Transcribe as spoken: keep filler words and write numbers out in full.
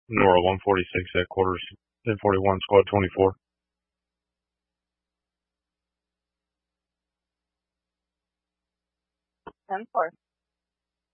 Nora one forty-six headquarters, ten forty-one, squad twenty-four. ten four.